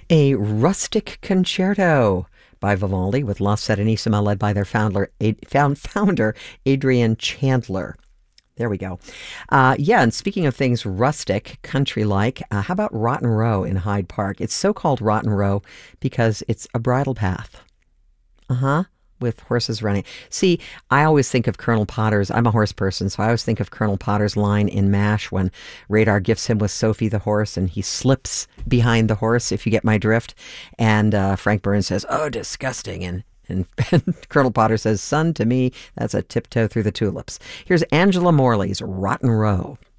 A rustic concerto by Vivaldi with La Serenissima, led by their founder Adrian Chandler. There we go. Yeah, and speaking of things rustic, country-like, how about Rotten Row in Hyde Park? It's so called Rotten Row because it's a bridle path. Uh-huh. With horses running. See, I always think of Colonel Potter's, I'm a horse person, so I always think of Colonel Potter's line in MASH when Radar gifts him with Sophie the horse and he slips behind the horse, if you get my drift. And Frank Burns says, "Oh, disgusting." And Colonel Potter says, "Son, to me, that's a tiptoe through the tulips." Here's Angela Morley's Rotten Row.